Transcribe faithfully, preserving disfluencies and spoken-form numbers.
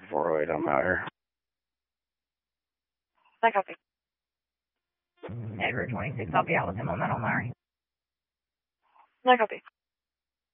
four oh eight, I'm out here. I copy. Edward twenty-six, I'll be out with him on that on Larry. I copy.